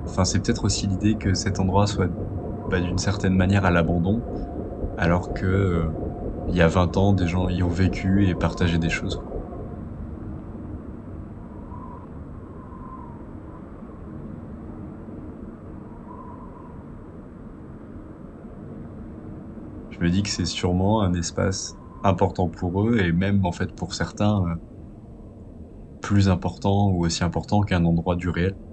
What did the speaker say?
Enfin, c'est peut-être aussi l'idée que cet endroit soit, bah, d'une certaine manière à l'abandon, alors que, il y a 20 ans, des gens y ont vécu et partagé des choses, quoi. Je me dis que c'est sûrement un espace important pour eux et même, en fait, pour certains, plus important ou aussi important qu'un endroit du réel.